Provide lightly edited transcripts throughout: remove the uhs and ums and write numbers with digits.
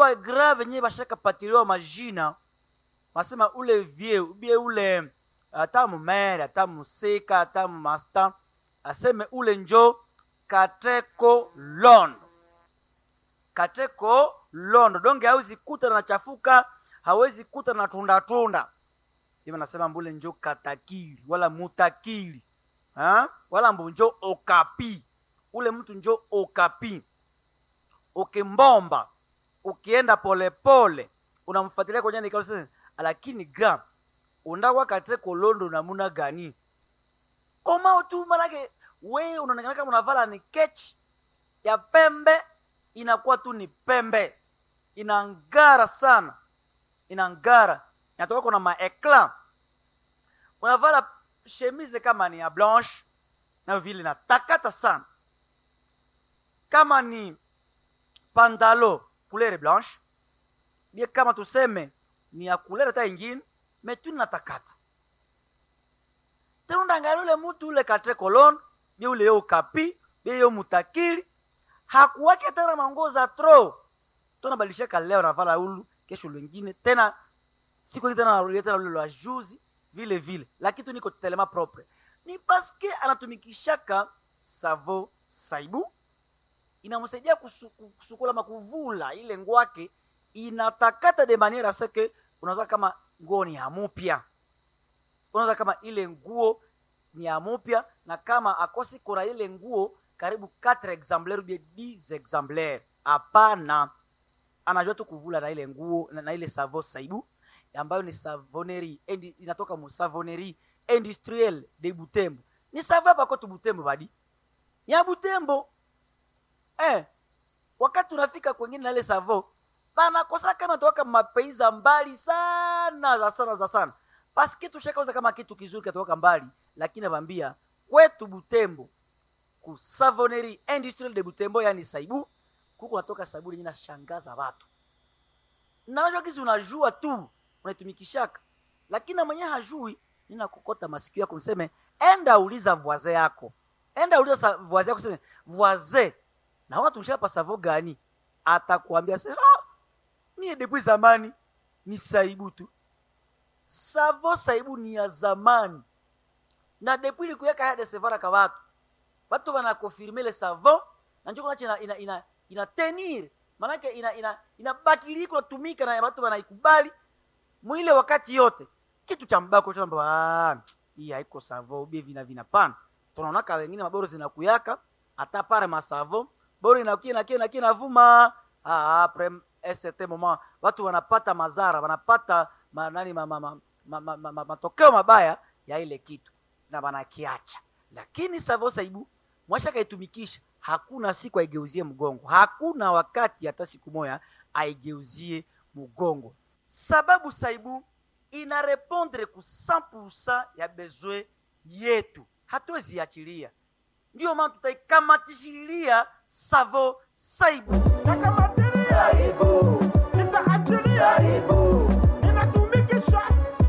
ba grave nye bashaka patiliwa majina masema ule vie ubie ule ata mumere ata musika ata masta aseme ule njo Kateko Londo. Kateko Londo donge hawezi kuta na chafuka, hawezi kuta na tunda. Hivi nasema mbule njo katakili wala mutakili. Wala mbunjo okapi. Ule mtu njo okapi. Ukimbomba, ukienda pole unamfuatilia kwa jani kwa lakini gram undawa Kateko Londo namuna gani? Koma tu manake we unaonekana kama unavala ni ketch ya pembe, inakuwa tu ni pembe, inangara sana, inangara, inatoka kuna maekla. Unavala chemise kama ni ya blanche na vile na takata sana, kama ni pantalo couleur blanche bia kama tuseme ni ya couleur ta ingine metu na takata. Tena ndangalia ule mtu ule Kateko Londo bia ule yo kapi bia yo mutakili hakuwake tena mangoza tro. Tunabadilishaka leo navala ulu, kesho lingine tena siku tena narudia tena ule wa juzi vile. Lakini tu niko telema propre. Ni paske anatumikishaka savo saibu. Inamsaidia kusukula makuvula ile ngwake inatakata de maniera seke unaweza kama nguo ni hamupya. Unaweza kama ile nguo ni hamupya na kama akosi kuna ile nguo karibu 4 exemplaires ou bien 10 exemplaires. Hapana, anajua tu kuvula na ile nguo na ile savo saibu ambayo ni savonnerie, inatoka mu savonnerie industrielle de Butembo. Ni savo hapa kwa Butembo badi. Ya Butembo. Wakati unafika kwingine na ile savo, bana kosa kama toka mapeiza mbali sana za sana. Paski tushakauza kama kitu kizuri katoka mbali, lakini nakwambia kwetu Butembo ku savonnerie industrielle de Butembo yani saibu kuko natoka sabuni nyina shangaza watu. Na unajua kisi unajua tu unatumikishaka, lakini mwenye hajui nina kukota masikio yako mseme enda uliza voisin yako. Enda uliza voisin yako sema voisin naona tumshapa savo gani? Atakwambia sasa mie depuis zamani ni saibu tu. Savo saibu ni ya zamani. Na depuis likuyaka hadi sevara kwa watu. Watu wana confirmer le savon na njoo kunacha ina tenir. Manake ina bakili kutumika na watu wanaikubali mwile wakati yote. Kitu cha mbako cha mbwa hii haiko savon ubi vina pana. Tunaona ka wengine maboro zinakuyaka hata pare masavo boro inakia na vuma après un certain moment watu wanapata mazara, wanapata matokeo mabaya ya ile kitu na wanakiacha. Lakini savo saibu mwasha kaitumikisha, hakuna siku aigeuzie mgongo, hakuna wakati hata siku moja aigeuzie mgongo, sababu saibu ina répondre ku 100% ya besoin yetu, hatuwezi achilia. Ndio maana tutaikamatishilia savo saibu. Nakamatili saibu, nitaachilia saibu, ninatumikisha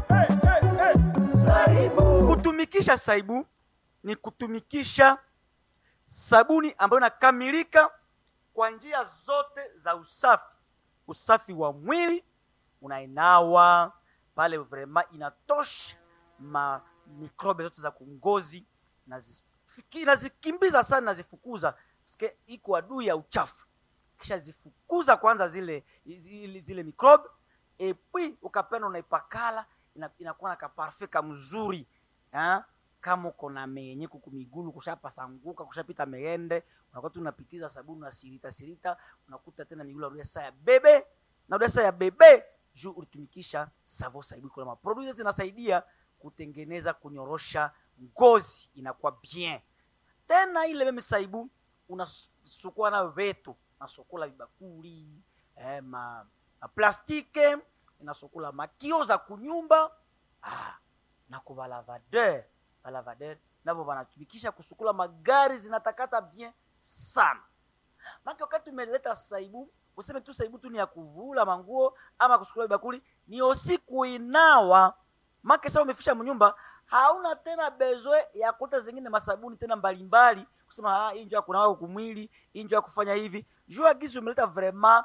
saibu. Kutumikisha saibu ni kutumikisha sabuni ambayo inakamilika kwa njia zote za usafi. Usafi wa mwili, unainawa pale vraiment inatosha mikrobe zote za kungozi na zikimbiza sana na zifukuza porque iko adui ya uchafu. Kisha zifukuza kwanza zile mikrobe et puis ukapenda unaipakala inakuwa na kaparfait mzuri. Kama uko na menye kukumigulu kushapa sanguka kushapita meende, unakuwa tu unapitiza sabuni na sirita unakuta tena migulu ya rudia ya bebe na rudia ya bebe juu ulitumikisha savo saibu. Kwa maproduits zinasaidia kutengeneza kunyorosha ngozi inakuwa bien. Tena ile meme saibu unasukua na vetu, unasukula vibakuli plastike, unasukula makio za kunyumba na kwa lavadeur nabo wanatumikisha kusukula magari zinatakata bien sana. Maki wakati umeleta saibu useme tu saibu tu ni ya kuvula manguo ama kusukula vibakuli, ni usiku inawa. Maki sasa umefisha mnyumba, hauna tena besoin ya kuta zingine masabuni tena mbalimbali kusema hii njoo kunawa kumwili, hii njoo kufanya hivi. Jua gizi umeleta vraiment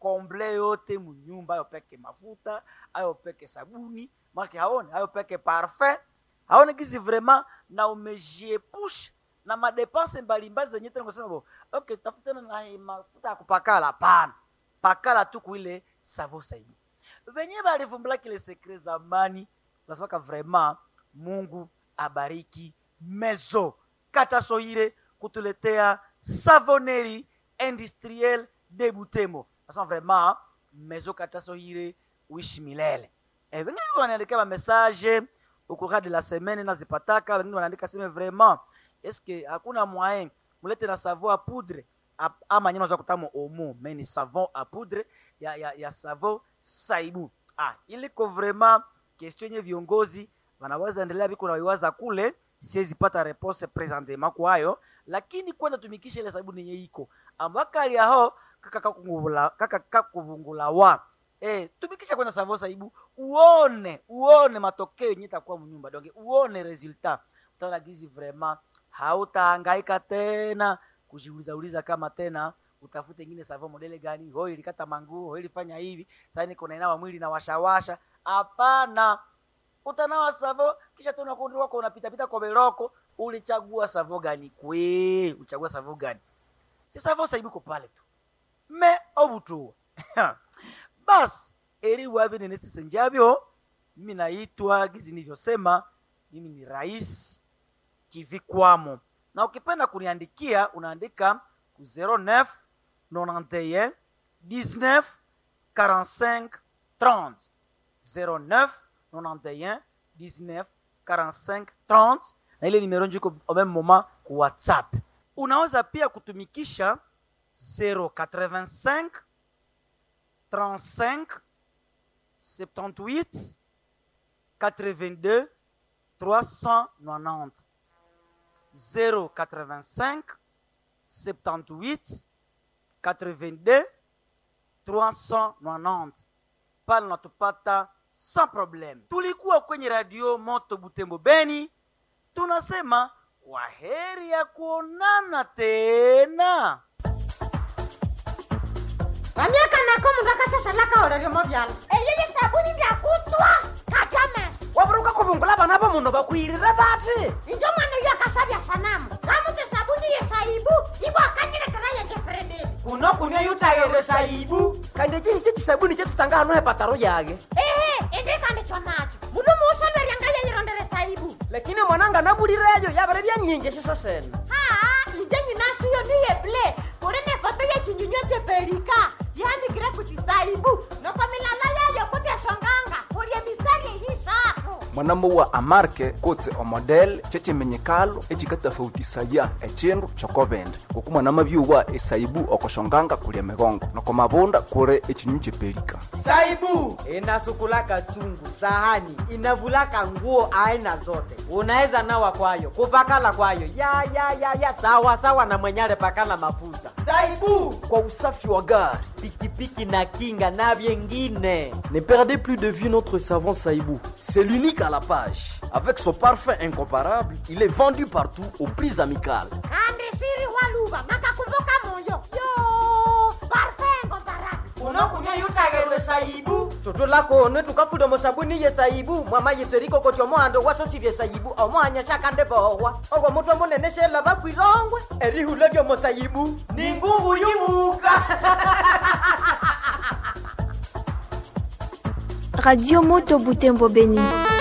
komble yote munyumba, ayo peke mafuta, ayo peke sabuni, maki haone, ayo peke parfum, haone gizi vraiment na umejiepusha na madepense mbalimbali zenye tena kusema bo, okay, tafuta na mafuta ya kupakala, hapana. Pakala tu kuile Savo Saibu. Venye balivumbula kile secret zamani, nasema vraiment Mungu abariki Mezo Katasohire kutuletea savonnerie industrielle de Butembo. Nasema vraiment Mezo Katasohire wish milele. Wengine wanaandika ma message au cours de la semaine nazipataka, wengine wanaandika sema vraiment est-ce que hakuna moyen mulete na savon à poudre ama nyama za kutamo omo, mais ni savon à poudre ya Savo Saibu. Iliko vraiment question nye viongozi wanaweza endelea biko na wiwaza kule, siwezi pata réponse présentement kwayo, lakini kwenda tumikisha ile sabuni yenye iko ambakali aho kaka kuvungula wa tumikisha kwenda Savo Saibu, uone matokeo yenye itakuwa mnyumba, donc uone resultat, utaona gizi vraiment hautahangaika tena kujiuliza kama tena utafute ingine savon modele gani, hoi ilikata manguo, hoi ilifanya hivi, sasa niko na inawa mwili na washawasha. Hapana, utanawa savon kisha tena kundi wako unapita kwa beroko, ulichagua savon gani kwe, uchagua savon gani? Si Savo Saibu ko pale tu. Me obutu. Bas, eri wabi nenesi senjabyo, mimi naitwa gizi nilivyosema, mimi ni Rais Kivikwamo. Na ukipenda kuniandikia unaandika ku 09 91 19 45 30 09 91 19 45 30, na ile numero njiko au même moment ku WhatsApp. Unaweza pia kutumikisha 085 35 78 82 390 085 78 82 390. Pale natupata sans problème. Tulikuwa kwenye radio Moto Butembo Beni, tunasema waheri ya kuonana tena. Kamiaka nako mundaka shalaka orere mobyala. Eyeye sabuni bya kutwa. Katame. Waburuka kubungula bana ba muno bakwirira bati. Injo mwana yakasabya sanamu. Kamuze sabuni ye Saibu ibwa kanire karaye Jefrede. Kuno kunya yutagere Saibu. Kande jinsi sabuni chetu tanga hano hepataro yage. Ende kande chonacho. Muno musha yangaya yirondere Saibu. Lakini mwananga nabulireyo yabere bya nyinge shiso sena. Inje nyinashi yo niye ble. Kurene foto ye chinyunyo cheperika. Yani kire kuti Saibu. Noko milala yayo kuti shonganga. Kurie mistari yishatu. Mwanamo wa amarke kote o model cheche menyekalo echikatafautisaya echindu chokobende kuku mwanama byuwa esaibu okoshonganga kulia megongo noko mabunda kure echinyuche pelika. Saibu inasukulaka chungu, sahani, inavulaka nguo aina zote. Unaweza nawa kwayo, kupakala kwayo. Ya sawa na mwenyale pakala mafuta. Saibu kwa usafi wa gari, pikipiki na kinga na vyengine. Ne perdez plus de vue notre savon Saibu. C'est l'unique à la page. Avec son parfum incomparable, il est vendu partout aux prix amicales. Ande shiri waluba nakakumbuka moyo. Yo, parfum incomparable. Unokunya yutagerwe Saibu. Toto lako one tukafuda mo sabuni ye Saibu. Mama yeteriko kotyo mohando waso chire Saibu. Omoanya chakande bohwa. Ogo mutwe munene shela bakwirongwe. Eri hulodyo mo Saibu. Ni nguvu yumuka. Radio Moto Butembo Beni.